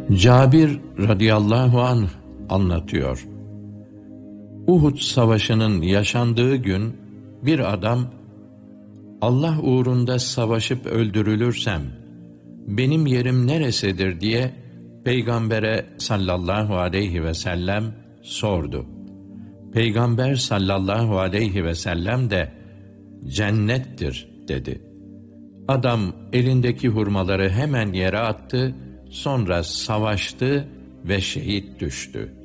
Cabir radıyallahu anh anlatıyor. Uhud savaşının yaşandığı gün bir adam, Allah uğrunda savaşıp öldürülürsem benim yerim neresidir diye Peygamber'e sallallahu aleyhi ve sellem sordu. Peygamber sallallahu aleyhi ve sellem de cennettir dedi. Adam elindeki hurmaları hemen yere attı, sonra savaştı ve şehit düştü.